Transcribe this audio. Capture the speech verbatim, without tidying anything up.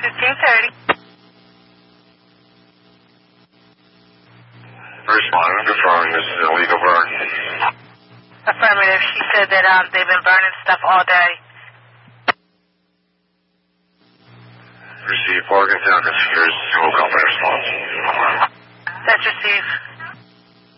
fifteen thirty. Responding, confirming this is illegal burn. Affirmative. She said that um they've been burning stuff all day. Receive Morgantown, this here's single company response. That's received.